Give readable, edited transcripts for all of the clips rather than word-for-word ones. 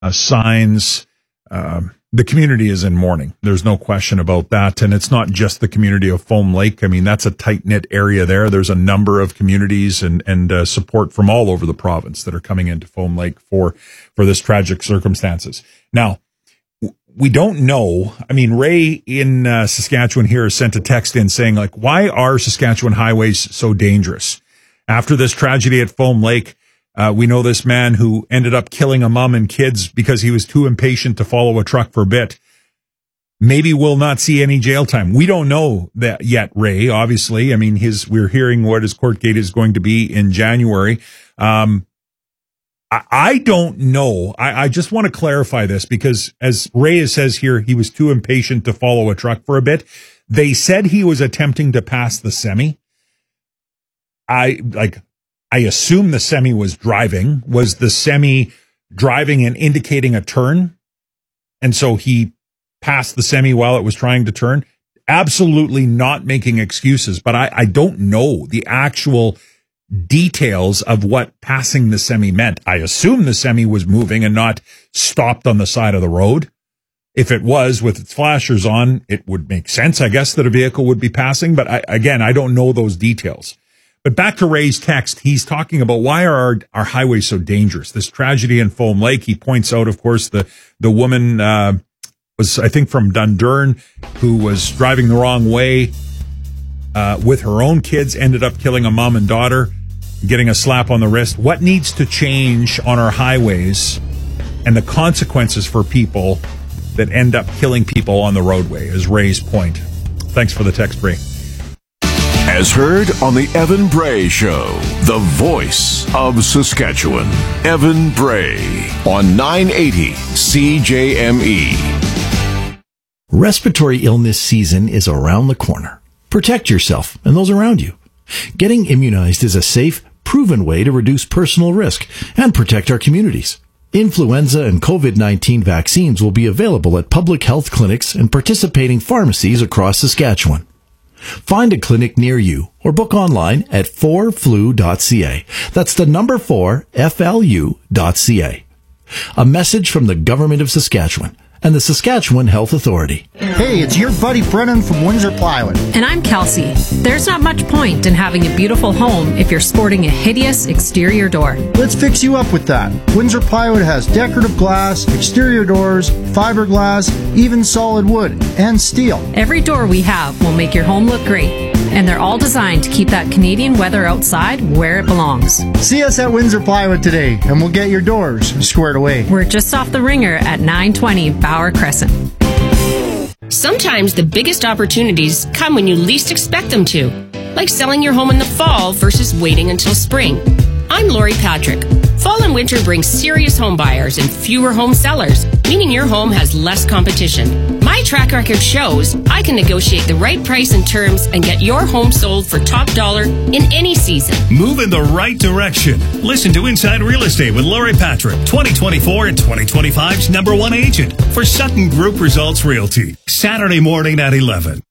signs. The community is in mourning. There's no question about that. And it's not just the community of Foam Lake. I mean, that's a tight-knit area there. There's a number of communities and support from all over the province that are coming into Foam Lake for this tragic circumstances. Now, we don't know. I mean, Ray in Saskatchewan here has sent a text in saying, like, why are Saskatchewan highways so dangerous? After this tragedy at Foam Lake, we know this man who ended up killing a mom and kids because he was too impatient to follow a truck for a bit. Maybe we'll not see any jail time. We don't know that yet, Ray, obviously. I mean, we're hearing what his court date is going to be in January. I don't know. I just want to clarify this because as Ray says here, he was too impatient to follow a truck for a bit. They said he was attempting to pass the semi. I assume the semi was driving. Was the semi driving and indicating a turn? And so he passed the semi while it was trying to turn? Absolutely not making excuses, but I don't know the actual details of what passing the semi meant. I assume the semi was moving and not stopped on the side of the road. If it was with its flashers on, it would make sense, I guess, that a vehicle would be passing. But I don't know those details. But back to Ray's text, he's talking about why are our highways so dangerous? This tragedy in Foam Lake, he points out, of course, the woman was, I think, from Dundurn, who was driving the wrong way with her own kids, ended up killing a mom and daughter, getting a slap on the wrist. What needs to change on our highways and the consequences for people that end up killing people on the roadway is Ray's point. Thanks for the text, Ray. As heard on the Evan Bray Show, the voice of Saskatchewan, Evan Bray on 980 CJME. Respiratory illness season is around the corner. Protect yourself and those around you. Getting immunized is a safe, proven way to reduce personal risk and protect our communities. Influenza and COVID-19 vaccines will be available at public health clinics and participating pharmacies across Saskatchewan. Find a clinic near you or book online at 4flu.ca. That's the number 4, FLU.ca. A message from the Government of Saskatchewan and the Saskatchewan Health Authority. Hey, it's your buddy Brennan from Windsor Plywood. And I'm Kelsey. There's not much point in having a beautiful home if you're sporting a hideous exterior door. Let's fix you up with that. Windsor Plywood has decorative glass, exterior doors, fiberglass, even solid wood, and steel. Every door we have will make your home look great. And they're all designed to keep that Canadian weather outside where it belongs. See us at Windsor Plywood today, and we'll get your doors squared away. We're just off the Ringer at 920 Bauer Crescent. Sometimes the biggest opportunities come when you least expect them to, like selling your home in the fall versus waiting until spring. I'm Lori Patrick. Fall and winter brings serious home buyers and fewer home sellers, meaning your home has less competition. My track record shows I can negotiate the right price and terms and get your home sold for top dollar in any season. Move in the right direction. Listen to Inside Real Estate with Lori Patrick, 2024 and 2025's #1 agent for Sutton Group Results Realty. Saturday morning at 11.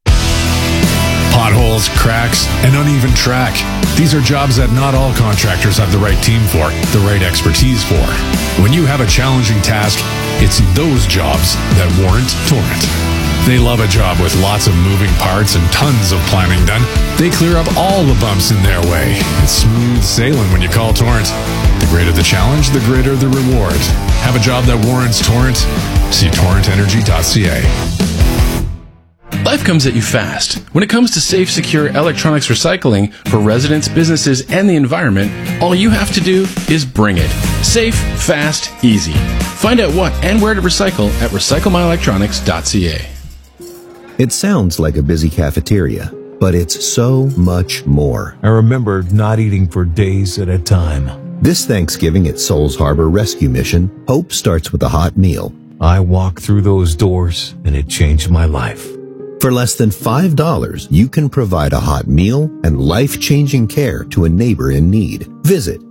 Potholes, cracks, and uneven track. These are jobs that not all contractors have the right team for, the right expertise for. When you have a challenging task, it's those jobs that warrant Torrent. They love a job with lots of moving parts and tons of planning done. They clear up all the bumps in their way. It's smooth sailing when you call Torrent. The greater the challenge, the greater the reward. Have a job that warrants Torrent? See torrentenergy.ca. Life comes at you fast. When it comes to safe, secure electronics recycling for residents, businesses, and the environment, all you have to do is bring it. Safe, fast, easy. Find out what and where to recycle at recyclemyelectronics.ca. It sounds like a busy cafeteria, but it's so much more. I remember not eating for days at a time. This Thanksgiving at Souls Harbor Rescue Mission, hope starts with a hot meal. I walked through those doors and it changed my life. For less than $5, you can provide a hot meal and life-changing care to a neighbor in need. Visit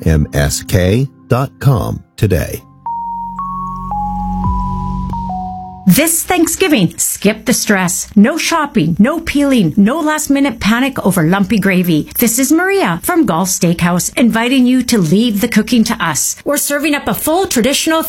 shrmsk.com today. This Thanksgiving, skip the stress. No shopping, no peeling, no last-minute panic over lumpy gravy. This is Maria from Golf Steakhouse, inviting you to leave the cooking to us. We're serving up a full traditional